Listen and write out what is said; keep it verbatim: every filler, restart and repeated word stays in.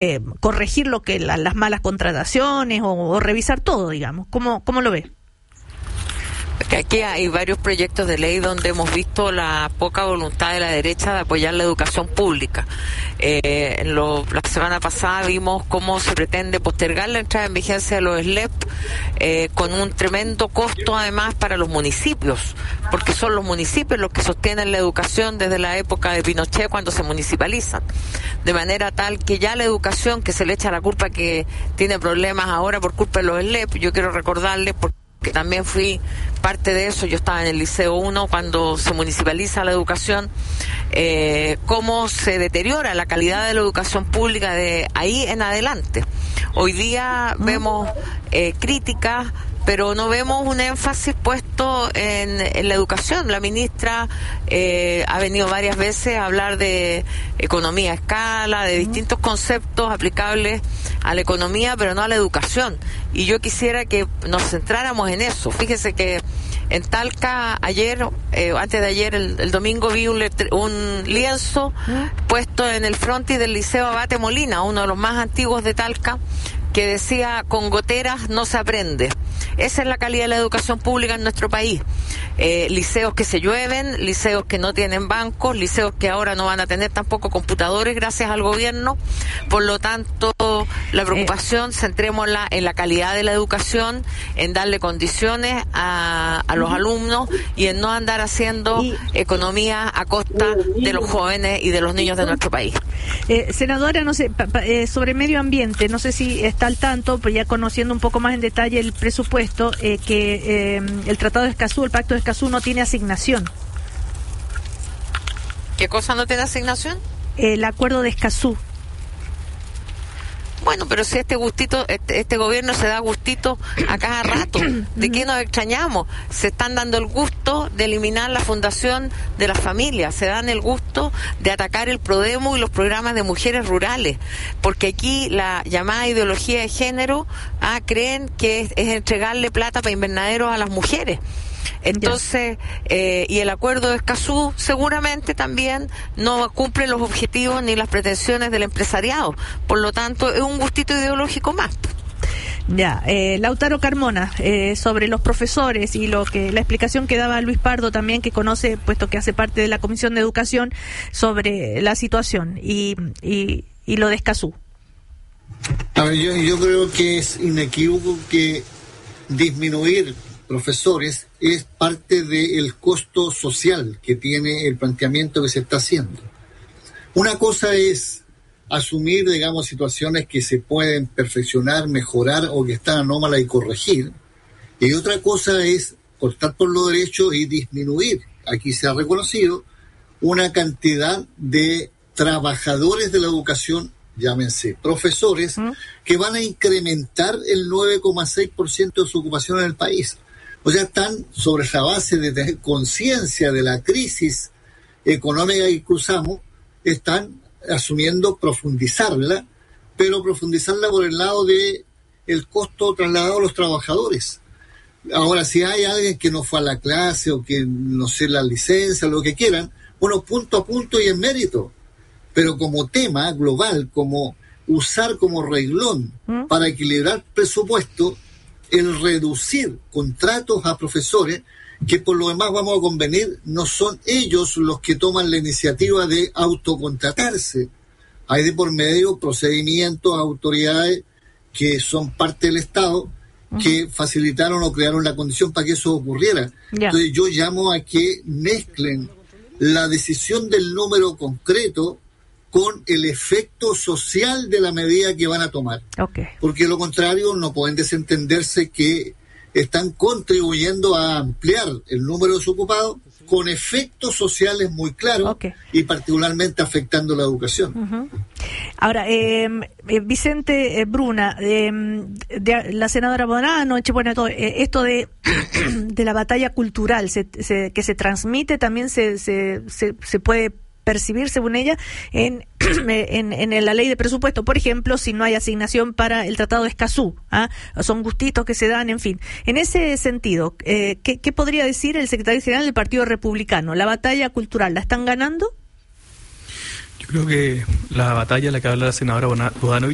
eh, corregir lo que la, las malas contrataciones o, o revisar todo, digamos. ¿Cómo, cómo lo ve? Que aquí hay varios proyectos de ley donde hemos visto la poca voluntad de la derecha de apoyar la educación pública. Eh, en lo, la semana pasada vimos cómo se pretende postergar la entrada en vigencia de los S L E P eh, con un tremendo costo además para los municipios, porque son los municipios los que sostienen la educación desde la época de Pinochet cuando se municipalizan. De manera tal que ya la educación, que se le echa la culpa que tiene problemas ahora por culpa de los S L E P, yo quiero recordarles porque que también fui parte de eso, yo estaba en el Liceo uno cuando se municipaliza la educación, eh, cómo se deteriora la calidad de la educación pública de ahí en adelante. Hoy día vemos eh, críticas, pero no vemos un énfasis puesto en, en la educación. La ministra eh, ha venido varias veces a hablar de economía a escala, de distintos conceptos aplicables a la economía, pero no a la educación. Y yo quisiera que nos centráramos en eso. Fíjese que en Talca ayer, eh, antes de ayer, el, el domingo, vi un, letre, un lienzo puesto en el frontis del Liceo Abate Molina, uno de los más antiguos de Talca, que decía: con goteras no se aprende. Esa es la calidad de la educación pública en nuestro país. Eh, liceos que se llueven, liceos que no tienen bancos, liceos que ahora no van a tener tampoco computadores gracias al gobierno. Por lo tanto, la preocupación, centrémosla en la calidad de la educación, en darle condiciones a, a los uh-huh. alumnos y en no andar haciendo y, economía a costa de los jóvenes y de los niños de nuestro país. Eh, senadora, no sé, pa, pa, eh, sobre medio ambiente, no sé si está al tanto, pero ya conociendo un poco más en detalle el presupuesto, eh, que eh, el Tratado de Escazú, el Pacto de Escazú no tiene asignación. ¿Qué cosa no tiene asignación? El acuerdo de Escazú. Bueno, pero si este gustito, este, este gobierno se da gustito a cada rato, ¿de qué nos extrañamos? Se están dando el gusto de eliminar la fundación de las familias, se dan el gusto de atacar el Prodemo y los programas de mujeres rurales, porque aquí la llamada ideología de género ah, creen que es, es entregarle plata para invernaderos a las mujeres. Entonces, eh, y el acuerdo de Escazú seguramente también no cumple los objetivos ni las pretensiones del empresariado. Por lo tanto, es un gustito ideológico más. Ya, eh, Lautaro Carmona, eh, sobre los profesores y lo que la explicación que daba Luis Pardo también, que conoce, puesto que hace parte de la Comisión de Educación, sobre la situación y, y, y lo de Escazú. A ver, yo, yo creo que es inequívoco que disminuir profesores es parte del costo social que tiene el planteamiento que se está haciendo. Una cosa es asumir, digamos, situaciones que se pueden perfeccionar, mejorar o que están anómalas y corregir, y otra cosa es cortar por lo derecho y disminuir. Aquí se ha reconocido una cantidad de trabajadores de la educación, llámense profesores, ¿Mm? que van a incrementar el nueve coma seis por ciento de su ocupación en el país. O sea, están sobre la base de tener conciencia de la crisis económica que cruzamos, están asumiendo profundizarla, pero profundizarla por el lado de el costo trasladado a los trabajadores. Ahora, si hay alguien que no fue a la clase o que no sé la licencia, lo que quieran, bueno, punto a punto y en mérito. Pero como tema global, como usar como reglón ¿Mm? para equilibrar presupuesto, el reducir contratos a profesores, que por lo demás vamos a convenir, no son ellos los que toman la iniciativa de autocontratarse. Hay de por medio procedimientos, autoridades que son parte del Estado, uh-huh. que facilitaron o crearon la condición para que eso ocurriera. Yeah. Entonces yo llamo a que mezclen la decisión del número concreto con el efecto social de la medida que van a tomar. Okay. Porque lo contrario no pueden desentenderse que están contribuyendo a ampliar el número de desocupados con efectos sociales muy claros okay. y particularmente afectando la educación. Uh-huh. Ahora, eh, eh, Vicente eh, Bruna, eh, de, la senadora Bonano, bueno, todo, eh, esto de, de la batalla cultural se, se, que se transmite también se, se, se, se puede percibir, según ella, en, en en la ley de presupuesto, por ejemplo, si no hay asignación para el Tratado de Escazú, ¿ah? Son gustitos que se dan, en fin. En ese sentido, eh, ¿qué, ¿qué podría decir el secretario general del Partido Republicano? ¿La batalla cultural la están ganando? Yo creo que la batalla, la que habla la senadora Bodanovich,